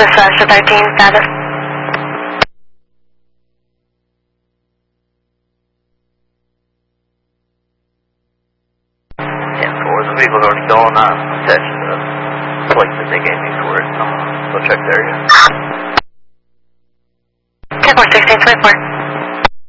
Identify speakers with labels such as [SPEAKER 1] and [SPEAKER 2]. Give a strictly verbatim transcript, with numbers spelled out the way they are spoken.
[SPEAKER 1] Dispatch to thirteen, status.
[SPEAKER 2] ten four, the vehicle's already gone. I'm attaching the plate that they gave me for it. I'm going to go check the area.
[SPEAKER 1] ten four, sixteen, twenty-four.